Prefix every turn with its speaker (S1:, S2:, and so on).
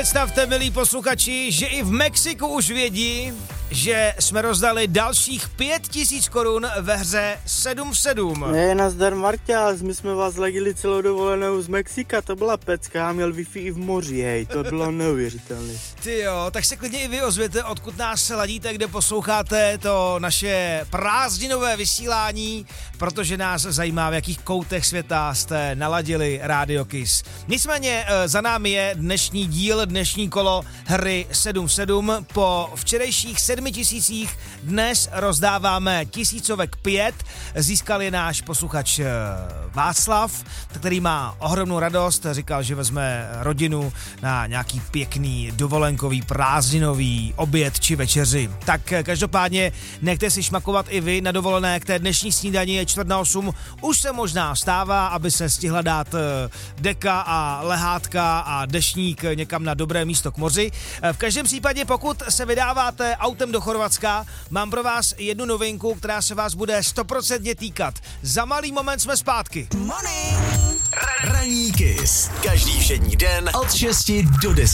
S1: Představte, milí posluchači, že i v Mexiku už vědí, že jsme rozdali dalších 5000 korun ve hře 7 v 7.
S2: Nazdar Marťás, my jsme vás ladili celou dovolenou z Mexika, to byla pecka, já měl Wi-Fi i v moři, hej, to bylo neuvěřitelné.
S1: Ty jo, tak se klidně i vy ozvěte, odkud nás ladíte, kde posloucháte to naše prázdninové vysílání, protože nás zajímá, v jakých koutech světa jste naladili Radio Kiss. Nicméně za námi je dnešní díl, dnešní kolo hry 7 v 7. Po včerejších 7000 dnes rozdáváme tisícovek 5. Získal je náš posluchač Václav, který má ohromnou radost. Říkal, že vezme rodinu na nějaký pěkný dovolenkový prázdninový oběd či večeři. Tak každopádně nechte si šmakovat i vy na dovolené, k té dnešní snídani je 7:45. Už se možná stává, aby se stihla dát deka a lehátka a deštník někam na dobré místo k moři. V každém případě, pokud se vydáváte autem do Chorvatska, mám pro vás jednu novinku, která se vás bude 100% týkat. Za malý moment jsme zpátky.
S3: Ranní Kiss. Každý všední den od 6 do 10.